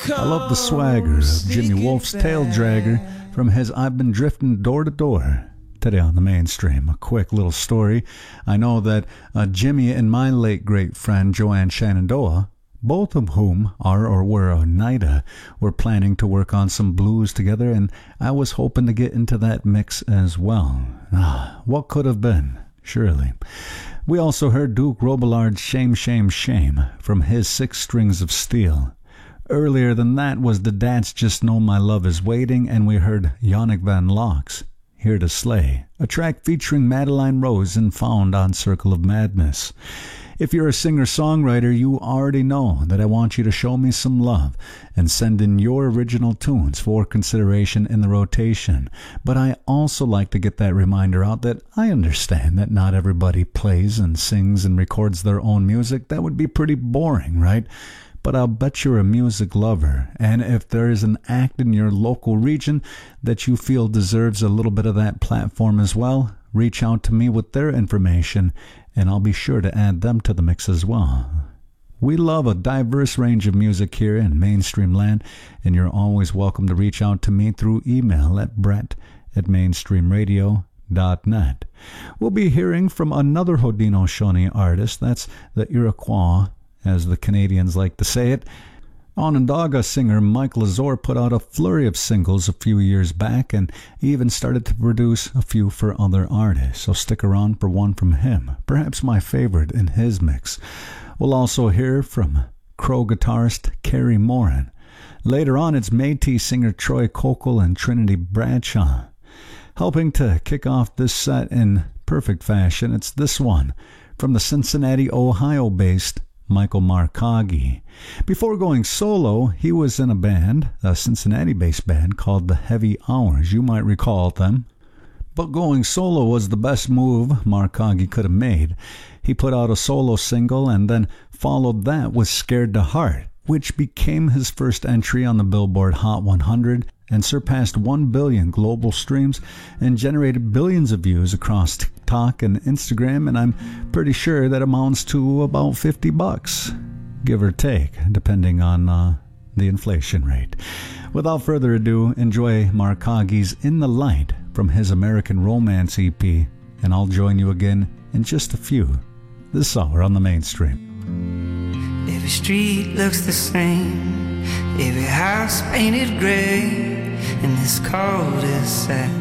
I love the swagger of Jimmy Wolf's Tail Dragger from his I've Been Drifting Door to Door. Today on the Mainstream, a quick little story. I know that Jimmy and my late great friend Joanne Shenandoah, both of whom are or were Oneida, were planning to work on some blues together, and I was hoping to get into that mix as well. What could have been, surely. We also heard Duke Robillard's Shame, Shame, Shame from his Six Strings of Steel. Earlier than that was The Dads Just Know My Love Is Waiting, and we heard Yannick Van Lock's Here to Slay, a track featuring Madeline Rose and found on Circle of Madness. If you're a singer-songwriter, you already know that I want you to show me some love and send in your original tunes for consideration in the rotation. But I also like to get that reminder out that I understand that not everybody plays and sings and records their own music. That would be pretty boring, right? But I'll bet you're a music lover, and if there is an act in your local region that you feel deserves a little bit of that platform as well, reach out to me with their information, and I'll be sure to add them to the mix as well. We love a diverse range of music here in Mainstream Land, and you're always welcome to reach out to me through email at brett@mainstreamradio.net. We'll be hearing from another Haudenosaunee artist, that's the Iroquois, as the Canadians like to say it. Onondaga singer Mike Lazore put out a flurry of singles a few years back and even started to produce a few for other artists, so stick around for one from him, perhaps my favorite in his mix. We'll also hear from Crow guitarist Kerry Moran. Later on, it's Métis singer Troy Kokol and Trinity Bradshaw. Helping to kick off this set in perfect fashion, it's this one from the Cincinnati, Ohio-based Michael Marcaggi. Before going solo, he was in a band, a Cincinnati-based band called The Heavy Hours. You might recall them. But going solo was the best move Marcaggi could have made. He put out a solo single and then followed that with Scared to Heart, which became his first entry on the Billboard Hot 100 and surpassed 1 billion global streams and generated billions of views across TikTok and Instagram, and I'm pretty sure that amounts to about $50, give or take, depending on the inflation rate. Without further ado, enjoy Marcaggi's In the Light from his American Romance EP, and I'll join you again in just a few this hour on the Mainstream. Every street looks the same, every house painted gray, and this cul-de-sac